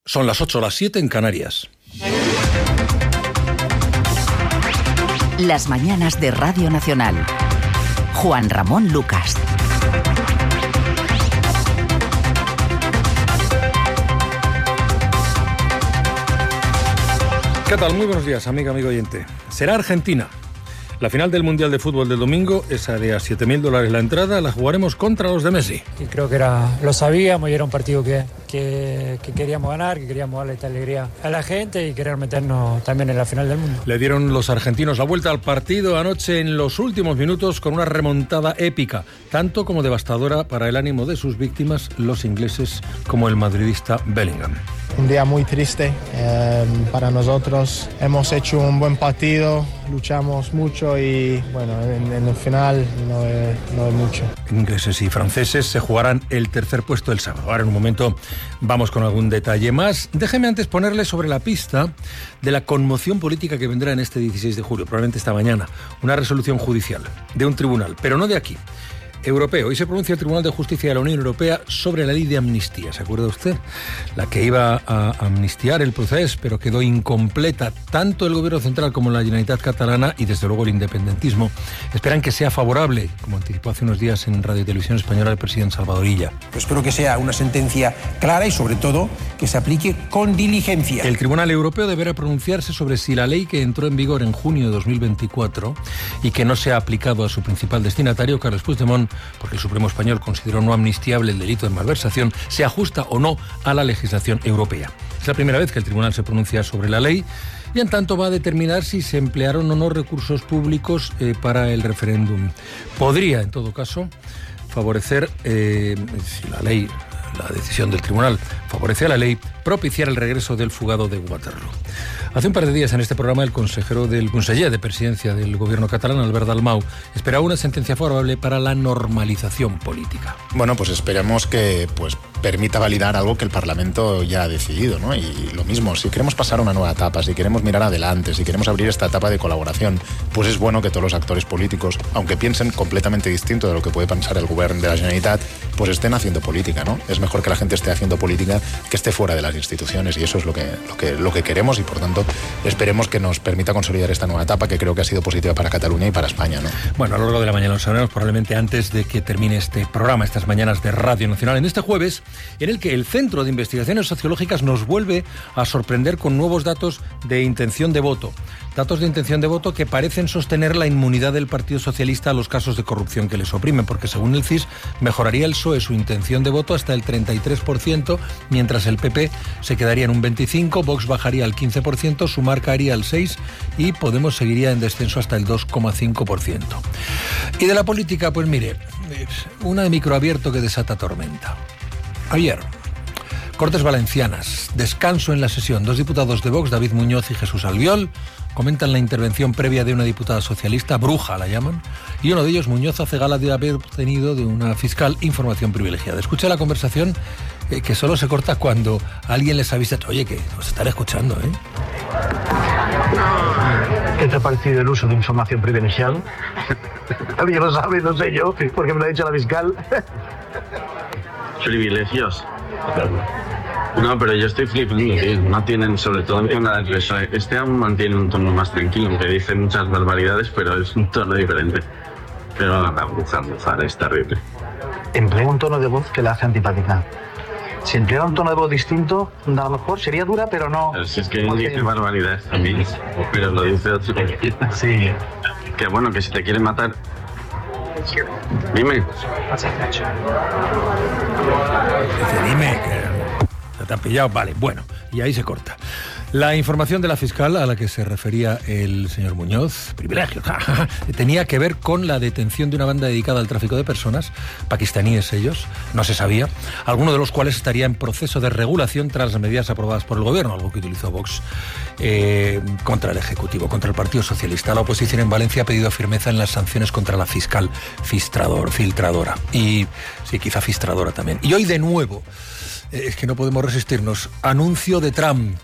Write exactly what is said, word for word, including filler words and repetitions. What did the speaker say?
Son las ocho, las siete en Canarias. Las mañanas de Radio Nacional. Juan Ramón Lucas. ¿Qué tal? Muy buenos días, amiga, amigo oyente. Será Argentina. La final del Mundial de Fútbol del domingo, esa de a siete mil dólares la entrada, la jugaremos contra los de Messi. Y creo que era, lo sabíamos y era un partido que, que, que queríamos ganar, que queríamos darle esta alegría a la gente y querer meternos también en la final del mundo. Le dieron los argentinos la vuelta al partido anoche en los últimos minutos con una remontada épica, tanto como devastadora para el ánimo de sus víctimas, los ingleses, como el madridista Bellingham. Un día muy triste eh, para nosotros. Hemos hecho un buen partido, luchamos mucho y bueno, en, en el final no es, no es mucho. Ingleses y franceses se jugarán el tercer puesto el sábado. Ahora en un momento vamos con algún detalle más. Déjeme antes ponerle sobre la pista de la conmoción política que vendrá en este dieciséis de julio, probablemente esta mañana. Una resolución judicial de un tribunal, pero no de aquí, europeo. Hoy se pronuncia el Tribunal de Justicia de la Unión Europea sobre la ley de amnistía. ¿Se acuerda usted? La que iba a amnistiar el proceso, pero quedó incompleta. Tanto el Gobierno Central como la Generalitat Catalana y desde luego el independentismo esperan que sea favorable, como anticipó hace unos días en Radio y Televisión Española el presidente Salvador Illa. Espero que sea una sentencia clara y sobre todo que se aplique con diligencia. El Tribunal Europeo deberá pronunciarse sobre si la ley que entró en vigor en junio de dos mil veinticuatro y que no se ha aplicado a su principal destinatario, Carles Puigdemont, porque el Supremo Español consideró no amnistiable el delito de malversación, se ajusta o no a la legislación europea. Es la primera vez que el tribunal se pronuncia sobre la ley y en tanto va a determinar si se emplearon o no recursos públicos eh, para el referéndum. Podría, en todo caso, favorecer, eh, si la ley, la decisión del tribunal favorece a la ley, propiciar el regreso del fugado de Waterloo. Hace un par de días en este programa el consejero del conseller de presidencia del gobierno catalán, Albert Dalmau, esperaba una sentencia favorable para la normalización política. Bueno, pues esperemos que pues permita validar algo que el Parlamento ya ha decidido, ¿no? Y lo mismo, si queremos pasar a una nueva etapa, si queremos mirar adelante, si queremos abrir esta etapa de colaboración, pues es bueno que todos los actores políticos, aunque piensen completamente distinto de lo que puede pensar el gobierno de la Generalitat, pues estén haciendo política, ¿no? Es mejor que la gente esté haciendo política que esté fuera de las instituciones y eso es lo que, lo que, lo que queremos y por tanto esperemos que nos permita consolidar esta nueva etapa que creo que ha sido positiva para Cataluña y para España, ¿no? Bueno, a lo largo de la mañana lo sabremos probablemente antes de que termine este programa, estas mañanas de Radio Nacional, en este jueves en el que el Centro de Investigaciones Sociológicas nos vuelve a sorprender con nuevos datos de intención de voto. Datos de intención de voto que parecen sostener la inmunidad del Partido Socialista a los casos de corrupción que les oprimen, porque según el C I S mejoraría el P S O E su intención de voto hasta el treinta y tres por ciento, mientras el P P se quedaría en un veinticinco por ciento, Vox bajaría al quince por ciento, Sumar caería al seis por ciento y Podemos seguiría en descenso hasta el dos coma cinco por ciento. Y de la política, pues mire, una de microabierto que desata tormenta. Ayer, Cortes Valencianas, descanso en la sesión. Dos diputados de Vox, David Muñoz y Jesús Albiol, comentan la intervención previa de una diputada socialista, bruja la llaman, y uno de ellos, Muñoz, hace gala de haber obtenido de una fiscal información privilegiada. Escucha la conversación eh, que solo se corta cuando alguien les avisa, oye, que nos están escuchando, ¿eh? ¿Qué te ha parecido el uso de información privilegiada? Alguien lo sabe, no sé yo, porque me lo ha dicho la fiscal. Privilegios. No, pero yo estoy flipando, tío. No tienen, sobre todo en la del P S O E. Este aún mantiene un tono más tranquilo, aunque dice muchas barbaridades, pero es un tono diferente. Pero la bruja, bruja, es terrible. Emplea un tono de voz que la hace antipática. Si emplea un tono de voz distinto, a lo mejor sería dura, pero no... Pero si es que él dice barbaridades también, pero lo dice otro. Sí. Que bueno, que si te quieren matar... Dime. Dice, dime, que te han pillado. Vale, bueno, y ahí se corta. La información de la fiscal a la que se refería el señor Muñoz, privilegio, tenía que ver con la detención de una banda dedicada al tráfico de personas, pakistaníes ellos, no se sabía, alguno de los cuales estaría en proceso de regulación tras las medidas aprobadas por el gobierno, algo que utilizó Vox eh, contra el Ejecutivo, contra el Partido Socialista. La oposición en Valencia ha pedido firmeza en las sanciones contra la fiscal filtrador, filtradora, y sí, quizá filtradora también. Y hoy de nuevo, es que no podemos resistirnos. Anuncio de Trump.